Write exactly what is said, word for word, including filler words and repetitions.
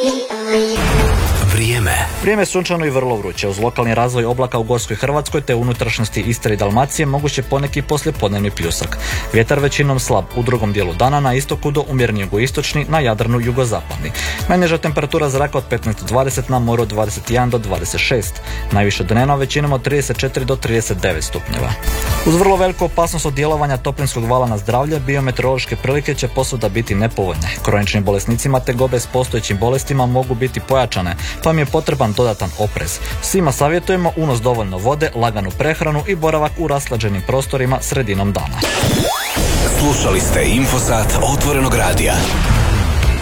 Vrijeme. Vrijeme je sunčano i vrlo vruće. Uz lokalni razvoj oblaka u Gorskoj Hrvatskoj te unutrašnjosti Istre i Dalmacije moguće poneki poslijepodnevni pljusak. Vjetar većinom slab u drugom dijelu dana, na istoku do umjereni jugoistočni, na Jadranu jugozapadni. Najniža temperatura zraka od petnaest do dvadeset, na moru od dvadeset jedan do dvadeset šest. Najviše dnevno većinom od trideset četiri do trideset devet stupnjeva. Uz vrlo veliku opasnost od djelovanja toplinskog vala na zdravlje, biometeorološke prilike će posvuda biti nepovoljne. Kroničnim bolesnicima te gobe s postojećim bolestima mogu biti pojačane, pa im je potreban dodatan oprez. Svima savjetujemo unos dovoljno vode, laganu prehranu i boravak u rashlađenim prostorima sredinom dana. Slušali ste Infosat Otvorenog radija.